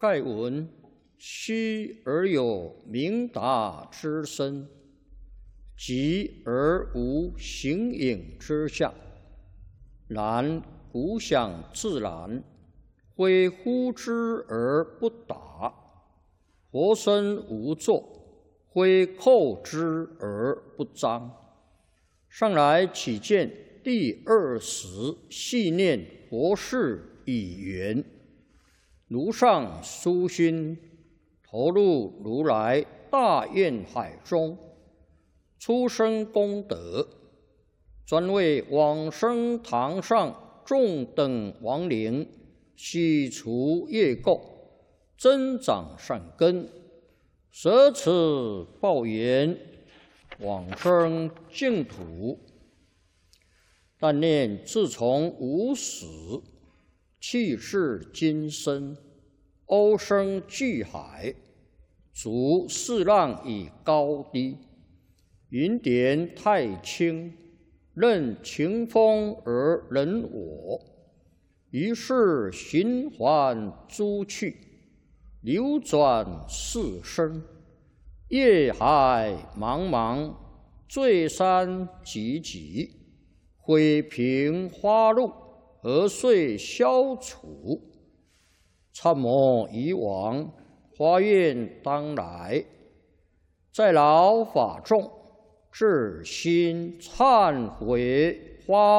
盖闻虚而有明达之身，寂而无形影之相。然古想自然，非呼之而不答；活生无作，非叩之而不彰。上来启见第20细念佛事以圆，如上殊心，投入如来大愿海中，出生功德，专为往生堂上众等亡灵洗除业垢，增长善根，舍此报缘，往生净土。但念自从无始，气至今生，欧生巨海，逐四浪以高低，云点太清，任情风而人我。于是循环诸趣，流转四生，业海茫茫，罪山急急，毁平花露，何遂消除？参谋以往，发愿当来，在劳法众，至心忏悔发